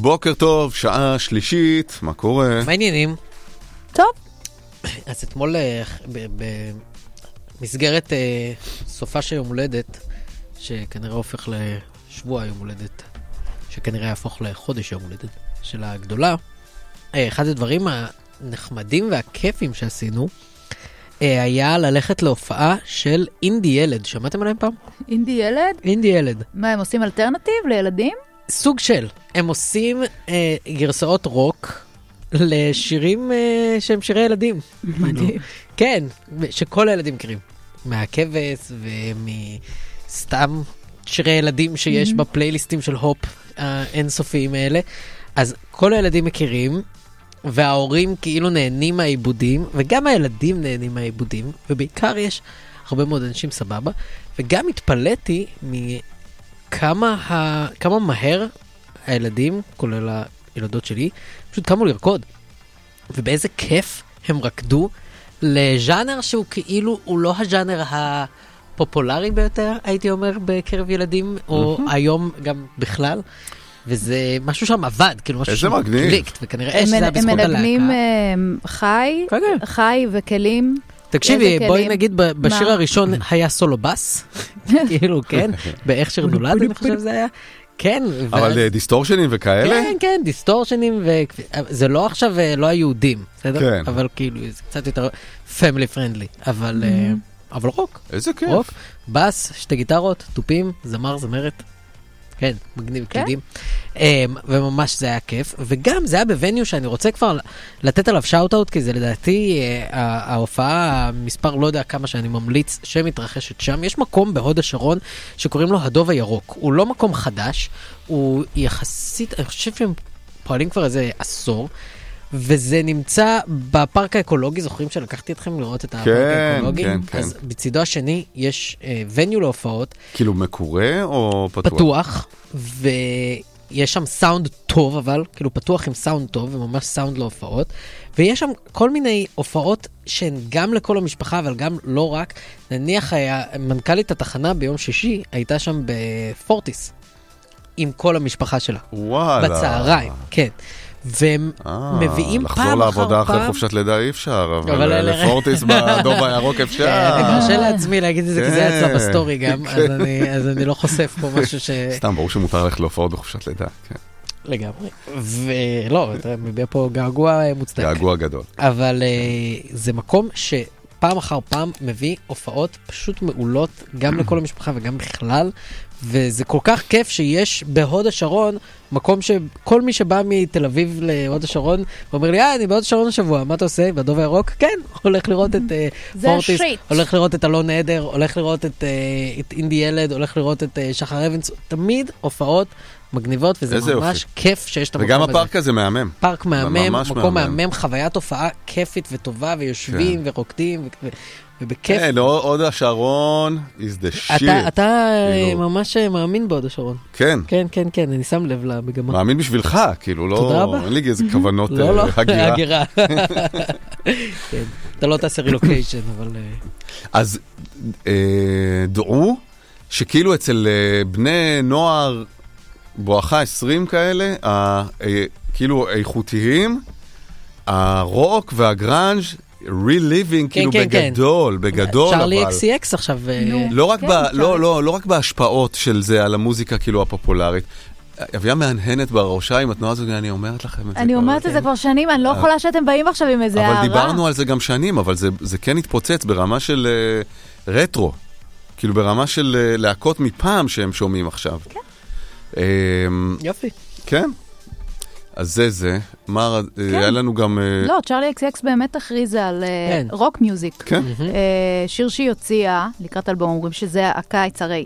בוקר טוב, שעה שלישית, מה קורה? מה העניינים? טוב. אז אתמול במסגרת סופה של יום הולדת, שכנראה הופך לשבוע יום הולדת, שכנראה יהפוך לחודש יום הולדת של הגדולה, אחד הדברים הנחמדים והכיפים שעשינו, היה ללכת להופעה של אינדי ילד. שמעתם עליהם פעם? אינדי ילד? אינדי ילד. מה, הם עושים אלטרנטיב לילדים? סוג של. הם עושים גרסאות רוק לשירים שהם שירי ילדים. מדהים. כן, שכל הילדים מכירים. מהכבש ומסתם שירי ילדים שיש בפלייליסטים של הופ האינסופיים האלה. אז כל הילדים מכירים, וההורים כאילו נהנים מהעיבודים, וגם הילדים נהנים מהעיבודים, ובעיקר יש הרבה מאוד אנשים סבבה, וגם התפלאתי כמה מהר הילדים, כולל הילדות שלי, פשוט קמו לרקוד. ובאיזה כיף הם רקדו לז'אנר שהוא כאילו, הוא לא הז'אנר הפופולרי ביותר, הייתי אומר, בקרב ילדים, או היום גם בכלל. וזה משהו שם עבד, כאילו משהו שם קליקט, וכנראה שזה היה בזכות הלהקה. הם מנגנים חי וכלים. תקשיבי, בואי נגיד, בשיר הראשון היה סולו בס, כאילו, כן, באיך שיר נולד, אני חושב זה היה. כן. אבל דיסטורשנים וכאלה? כן, כן, דיסטורשנים, זה לא עכשיו, לא היהודים, בסדר? אבל כאילו, זה קצת יותר פמילי פרנדלי, אבל רוק. איזה כיף. רוק, בס, שתי גיטרות, טופים, זמר, זמרת. כן, מגניב קלידים. וממש זה היה כיף. וגם זה היה בווניו שאני רוצה כבר לתת עליו שאוט-אוט, כי זה לדעתי ההופעה, מספר לא יודע כמה שאני ממליץ, שמתרחשת שם. יש מקום בהוד השרון שקוראים לו הדוב הירוק. הוא לא מקום חדש, הוא יחסית, אני חושב שהם פועלים כבר איזה עשור, וזה נמצא בפארק האקולוגי, זוכרים שלקחתי אתכם לראות את הפארק האקולוגי? כן, כן. אז בצידו השני יש וניו להופעות. כאילו מקורה או פתוח? פתוח, ויש שם סאונד טוב, אבל כאילו פתוח עם סאונד טוב, וממש סאונד להופעות, ויש שם כל מיני הופעות שהן גם לכל המשפחה, אבל גם לא רק. נניח מנכ"לית התחנה ביום שישי הייתה שם בפורטיס, עם כל המשפחה שלה. וואלה. בצהריים, כן. והם מביאים פעם אחר פעם. לחזור לעבודה אחרי חופשת לידה אי אפשר, אבל לפורטיס בדוב הירוק אפשר. אני מרשה לעצמי להגיד את זה, כי זה יצא בסטורי גם, אז אני לא חושף פה משהו ש... סתם, ברור שמותר לך להופעות בחופשת לידה, כן. לגמרי. ולא, אתה מביע פה געגוע מוצדק. געגוע גדול. אבל זה מקום שפעם אחר פעם מביא הופעות פשוט מעולות, גם לכל המשפחה וגם בכלל, וזה כל כך כיף שיש בהוד השרון מקום שכל מי שבא מתל אביב להוד השרון ואומר לי, אני בהוד השרון השבוע, מה אתה עושה? בדוב הירוק? כן, הולך לראות את פורטיס, הולך לראות את אלון נהדר, הולך לראות את אינדי ילד, הולך לראות את שחר אבנס, תמיד הופעות מגניבות, וזה ממש כיף שיש את המקום הזה. וגם הפארק הזה מהמם. פארק מהמם, מקום מהמם, חוויית הופעה כיפית וטובה, ויושבים ורוקדים ובכיף. כן, עוד השרון is the shit. אתה ממש מאמין בהוד השרון. כן. כן, כן, כן, אני שם לב למגמה. מאמין בשבילך, כאילו לא... אין לי איזה כוונות הגירה. כן, אתה לא תעשה רילוקיישן, אבל... אז דעו שכאילו אצל בני נוער בואכה 20 כאלה, כאילו איכותיים, הרוק והגרנג' reliving כאילו בגדול, בגדול. צ'רלי אקסי-אקס עכשיו. לא רק בהשפעות של זה על המוזיקה כאילו הפופולרית. אביה מהנהנת בראשה עם התנועה הזו, אני אומרת לכם את זה. אני אומרת את זה כבר שנים, אני לא יכולה שאתם באים עכשיו עם איזה הערה. אבל דיברנו על זה גם שנים, אבל זה כן התפוצץ ברמה של רטרו. כאילו ברמה של להקות מפעם שהם שומעים עכשיו. כן. יופי. כן. אז זה, מה, היה לנו גם... לא, צ'רלי אקס באמת הכריזה על רוק מיוזיק. כן. שיר שהיא הוציאה, לקראת אלבום, אומרים שזה הקיץ, הרי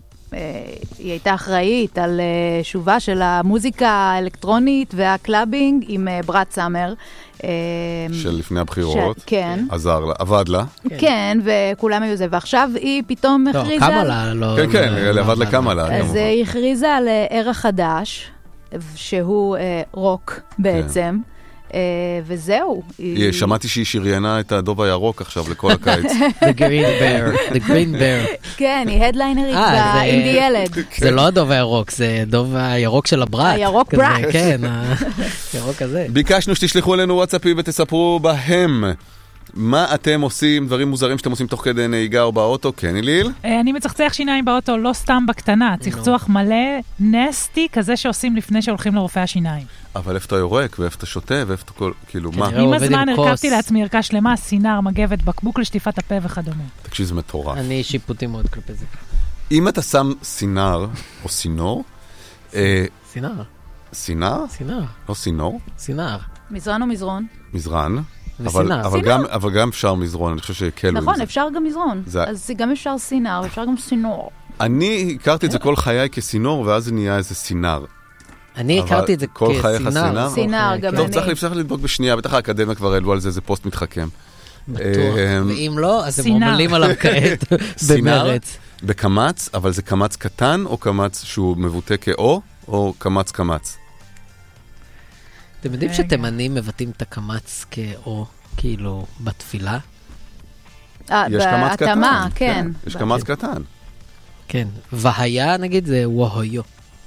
היא הייתה אחראית על שובה של המוזיקה האלקטרונית והקלאבינג עם ברד סאמר. של לפני הבחירות. כן. עזר לה, עבד לה. כן, וכולם היו זה. ועכשיו היא פתאום הכריזה... לא, קמה לה. כן, כן, עבד לה קמה לה. אז היא הכריזה על ערך חדש, שהוא רוק בעצם, וזהו. שמעתי שהיא שריינה את הדוב הירוק עכשיו לכל הקיץ. The green bear. כן, היא הדליינרית באינדי ילד. זה לא הדוב הירוק, זה הדוב הירוק של הברת. הירוק ברט. כן, הירוק הזה. ביקשנו שתשלחו לנו וואטסאפים ותספרו בהם. מה אתם עושים, דברים מוזרים שאתם עושים תוך כדי נהיגה או באוטו? כן, איליל? אני מצחצח שיניים באוטו, לא סתם בקטנה, צחצוח מלא, נסטי, כזה שעושים לפני שהולכים לרופא השיניים. אבל איפה אתה יורק, ואיפה אתה שותה, ואיפה אתה כל... כאילו, מה? עם הזמן הרכבתי לעצמי ערכה שלמה, סינר, מגבת, בקבוק לשטיפת הפה וכדומה. תקשיב, זה מטורף. אני שיפוטי מאוד כלפי זה. אם אתה שם סינר, או סינור... סינר. סינר? סינר. לא סינור? סינר. מזרן או מזרון? מזרן. וסינר. אבל גם אפשר מזרון, אני חושב שכאילו... נכון, אפשר גם מזרון. אז גם אפשר סינר, אפשר גם סינור. אני הכרתי את זה כל חיי כסינור, ואז זה נהיה איזה סינר. אני הכרתי את זה כל חייך סינר? סינר, גם אני. טוב, צריך לדבוק בשנייה, בטח האקדמיה כבר העלו על זה, זה פוסט מתחכם. בטוח, ואם לא, אז הם עומלים עליו כעת במרץ. בקמץ, אבל זה קמץ קטן, או קמץ שהוא מבוטא כאו, או קמץ קמץ? אתם יודעים שתימנים מבטאים את הקמץ כאו, כאילו, בתפילה? יש קמץ קטן. כן. יש קמץ קטן. כן, והיה נגיד זה ווהיו.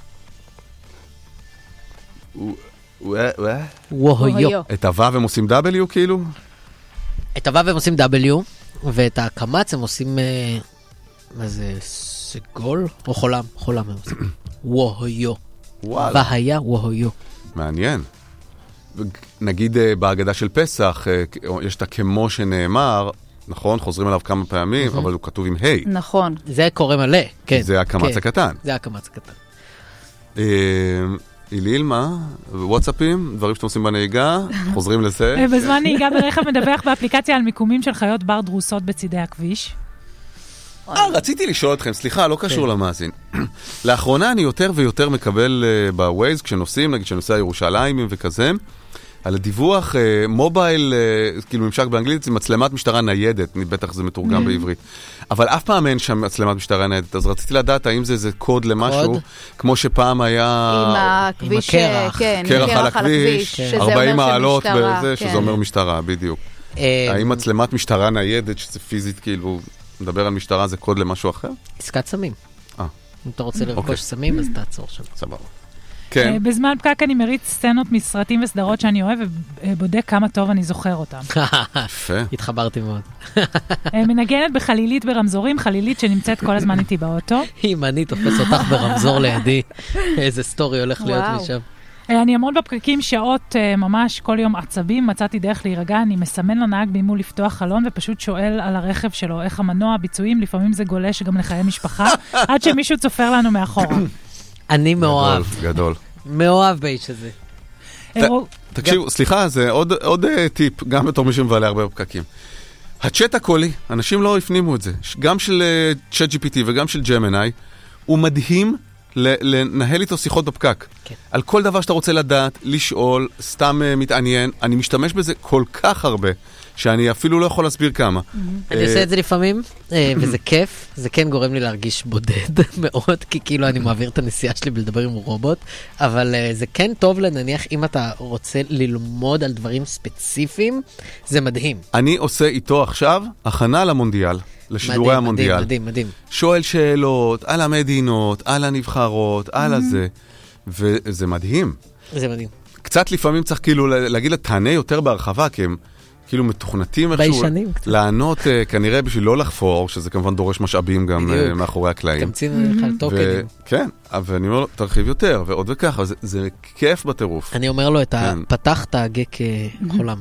ווהיו. את הוו הם עושים W כאילו? את הוו הם עושים W, ואת הקמץ הם עושים, מה זה, סגול? או חולם? חולם הם עושים. ווהיו. והיה ווהיו. מעניין. נגיד בהגדה של פסח, יש את הכמו שנאמר, נכון? חוזרים עליו כמה פעמים, אבל הוא כתוב עם היי. נכון. זה קורה מלא, כן. זה הקמץ הקטן. זה הקמץ הקטן. איליל, מה? וואטסאפים? דברים שאתם עושים בנהיגה? חוזרים לזה? בזמן נהיגה ברכב מדווח באפליקציה על מיקומים של חיות בר דרוסות בצידי הכביש. רציתי לשאול אתכם, סליחה, לא קשור למאזין. לאחרונה אני יותר ויותר מקבל בווייז, כשנוסעים, נגיד שנוסע ירושלים וכזה, על הדיווח מובייל, כאילו ממשק באנגלית, זה מצלמת משטרה ניידת, בטח זה מתורגם בעברית. אבל אף פעם אין שם מצלמת משטרה ניידת, אז רציתי לדעת האם זה איזה קוד למשהו, כמו שפעם היה... עם הכביש, כן, קרח על הכביש, 40 מעלות בזה, שזה אומר משטרה, בדיוק. האם מצלמת משטרה ניידת, שזה פיזית כאילו... מדבר על משטרה, זה קוד למשהו אחר? עסקת סמים. אם אתה רוצה לרכוש סמים, אז תעצור שם. סבבה. כן. בזמן פקק אני מריץ סצנות מסרטים וסדרות שאני אוהב, ובודק כמה טוב אני זוכר אותם. יפה. התחברתי מאוד. מנגנת בחלילית ברמזורים, חלילית שנמצאת כל הזמן איתי באוטו. אם אני תופס אותך ברמזור לידי, איזה סטורי הולך להיות משם. אני אעמוד בפקקים שעות ממש, כל יום עצבים, מצאתי דרך להירגע, אני מסמן לנהג בימול לפתוח חלון ופשוט שואל על הרכב שלו, איך המנוע, ביצועים, לפעמים זה גולש גם לחיי משפחה, עד שמישהו צופר לנו מאחורה. אני מאוהב. גדול. מאוהב באיש הזה. תקשיבו, סליחה, זה עוד טיפ, גם בתור מישהו מבעלי הרבה פקקים. הצ'אט הקולי, אנשים לא הפנימו את זה, גם של ChatGPT וגם של ג'מיני, הוא מדהים לנהל איתו שיחות בפקק. כן. על כל דבר שאתה רוצה לדעת, לשאול, סתם מתעניין, אני משתמש בזה כל כך הרבה, שאני אפילו לא יכול להסביר כמה. אני עושה את זה לפעמים, וזה כיף, זה כן גורם לי להרגיש בודד מאוד, כי כאילו אני מעביר את הנסיעה שלי בלדבר עם רובוט, אבל זה כן טוב לנניח אם אתה רוצה ללמוד על דברים ספציפיים, זה מדהים. אני עושה איתו עכשיו הכנה למונדיאל. לשידורי המונדיאל. מדהים, מדהים. שואל שאלות על המדינות, על הנבחרות, על הזה, וזה מדהים. זה מדהים. קצת לפעמים צריך כאילו להגיד לה, תענה יותר בהרחבה, כי הם כאילו מתוכנתים איכשהו. ביישנים קצת. לענות כנראה בשביל לא לחפור, שזה כמובן דורש משאבים גם מאחורי הקלעים. תמצין לך על טוקנים. כן, אבל אני אומר לו, תרחיב יותר, ועוד וככה, זה כיף בטירוף. אני אומר לו, פתחת הגק חולם.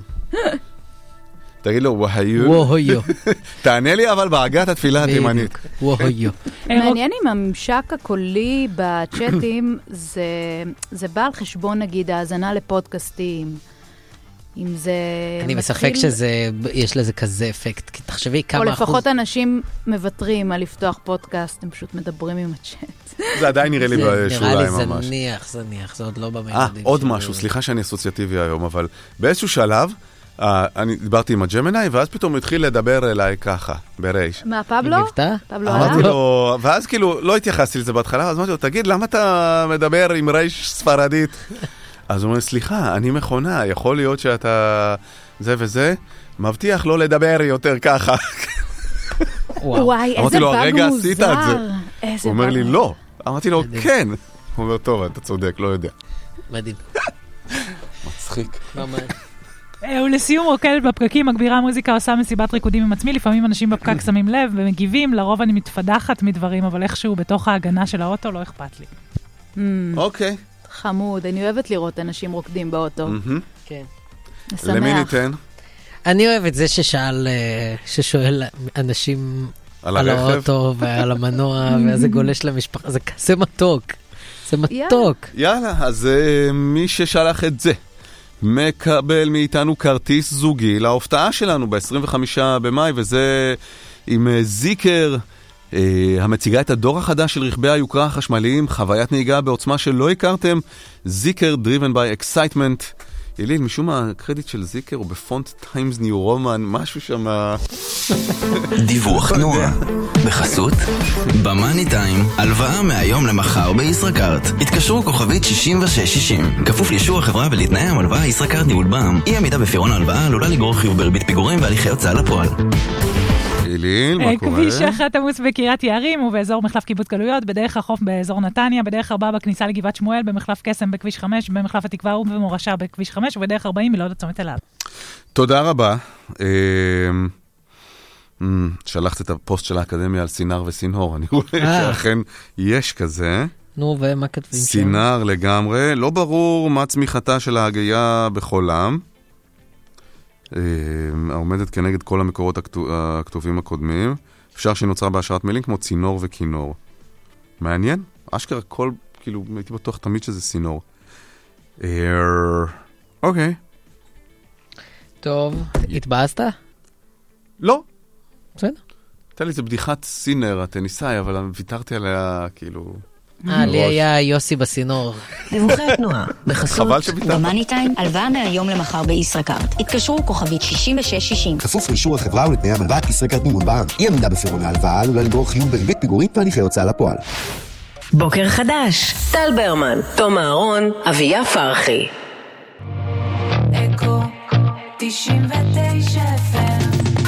תגיד לו, ווהיו. ווהיו. תענה לי אבל בהגת התפילה התימנית. ווהיו. מעניין אם הממשק הקולי בצ'אטים זה בא על חשבון נגיד האזנה לפודקאסטים. אם זה... אני מספק שיש לזה כזה אפקט, כי תחשבי כמה אחוז... או לפחות אנשים מוותרים על לפתוח פודקאסט, הם פשוט מדברים עם הצ'אט. זה עדיין נראה לי בשוליים ממש. נראה לי זניח, זה עוד לא בממדים. עוד משהו, סליחה שאני אסוציאטיבי היום, אבל באיזשהו שלב, אני דיברתי עם הג'מיני, ואז פתאום הוא התחיל לדבר אליי ככה, ברייש. מה, פבלו? פבלו אמרתי לו, ואז כאילו, לא התייחסתי לזה בהתחלה, אז אמרתי לו, תגיד, למה אתה מדבר עם רייש ספרדית? אז הוא אומר, סליחה, אני מכונה, יכול להיות שאתה זה וזה, מבטיח לא לדבר יותר ככה. וואי, אמרתי איזה לו, באג הרגע עשית את זה. מוזר. הוא אומר לי, לא. אמרתי לו, כן. הוא אומר, טוב, אתה צודק, לא יודע. מדהים. מצחיק. ממש. ולסיום, רוקדת בפקקים, מגבירה מוזיקה, עושה מסיבת ריקודים עם עצמי, לפעמים אנשים בפקק שמים לב ומגיבים, לרוב אני מתפדחת מדברים, אבל איכשהו בתוך ההגנה של האוטו לא אכפת לי. אוקיי. חמוד, אני אוהבת לראות אנשים רוקדים באוטו. כן. משמח. למי ניתן? אני אוהב את זה ששואל אנשים על האוטו ועל המנוע, וזה גולש למשפחה, זה כזה מתוק. זה מתוק. יאללה, אז מי ששלח את זה, מקבל מאיתנו כרטיס זוגי להופעה שלנו ב-25 במאי, וזה עם זיקר, המציגה את הדור החדש של רכבי היוקרה החשמליים, חוויית נהיגה בעוצמה שלא הכרתם, זיקר driven by excitement. איליל, משום מה הקרדיט של זיקר הוא בפונט טיימס ניו רומן, משהו שם... דיווח תנועה. בחסות במאני טיים, הלוואה מהיום למחר בישראכרט. התקשרו כוכבית 6660. כפוף לאישור החברה ולתנאי המלוואה ישראכרט ניהול בע"מ. אי עמידה בפירעון ההלוואה עלולה לגרור חיוב בריבית פיגורים והליכי הוצאה לפועל. איליל, מה קורה? כביש 1 עמוס בקריית יערים ובאזור מחלף קיבוץ גלויות, בדרך החוף באזור נתניה, בדרך 4 בכניסה לגבעת שמואל, במחלף קסם בכביש 5, במחלף התקווה ובמורשה בכביש 5, ובדרך 40 מלוד הצומת אליו. תודה רבה. שלחת את הפוסט של האקדמיה על סינר וסינור, אני רואה שאכן יש כזה. נו, ומה כתבים שם? סינר לגמרי, לא ברור מה צמיחתה של ההגייה בכל עם. העומדת כנגד כל המקורות הכתובים הקודמים. אפשר שנוצרה בהשארת מילים כמו צינור וכינור. מעניין? אשכרה כל, כאילו, הייתי בטוח תמיד שזה סינור. אוקיי. טוב, התבאסת? לא. בסדר. הייתה לי איזה בדיחת סינר, הטניסאי, אבל ויתרתי עליה, כאילו... לי היה יוסי בסינור. דיווחי התנועה, בחסות חבל שביטרת. במאני טיים, הלוואה מהיום למחר בישראכרט. התקשרו כוכבית 6660. כפוף לאישור החברה ולתנאי המלוואת ישראכרט ניהול בע"מ. אי עמידה בפירעון ההלוואה עלולה לגרור חיוב בריבית פיגורים והליכי הוצאה לפועל. בוקר חדש, טל ברמן, תום אהרון, אביה פרחי. אקו 99 FM.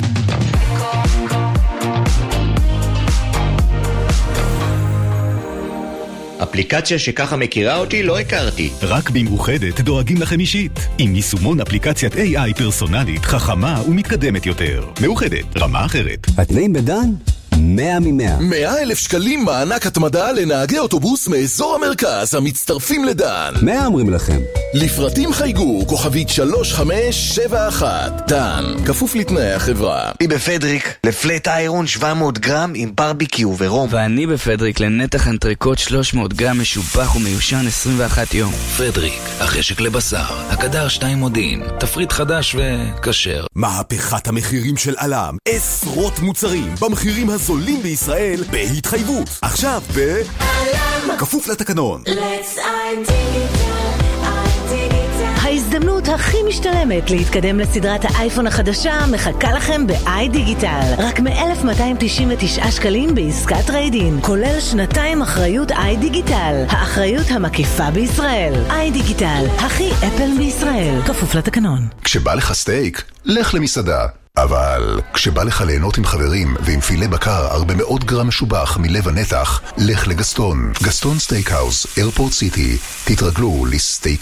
אפליקציה שככה מכירה אותי לא הכרתי. רק במאוחדת דואגים לכם אישית. עם יישומון אפליקציית AI פרסונלית, חכמה ומתקדמת יותר. מאוחדת, רמה אחרת. התנאים בדן? 100 מ-100. 100,000 שקלים מענק התמדה לנהגי אוטובוס מאזור המרכז המצטרפים לדן. 100 אומרים לכם. לפרטים חייגו, כוכבית 3571. דן, כפוף לתנאי החברה. אני בפדריק, לפלט איירון 700 גרם עם ברביקיו ורום. ואני בפדריק לנתח אנטריקוט 300 גרם משובח ומיושן 21 יום. פדריק, החשק לבשר, הקדר 2 מודיעין, תפריט חדש וכשר. מהפכת המחירים של אלם, עשרות מוצרים במחירים הזולים בישראל בהתחייבות. עכשיו אלם, כפוף לתקנון. Let's iDigital. ההזדמנות הכי משתלמת להתקדם לסדרת האייפון החדשה מחכה לכם ב-iDigital. רק מ-1,299 שקלים בעסקת טרייד-אין, כולל 2 אחריות iDigital, האחריות המקיפה בישראל. iDigital, הכי אפל בישראל, כפוף לתקנון. כשבא לך סטייק, לך למסעדה. אבל כשבא לך ליהנות עם חברים ועם פילה בקר 400 גרם משובח מלב הנתח, לך לגסטון. גסטון סטייקהאוס, איירפורט סיטי. תתרגלו לסטייק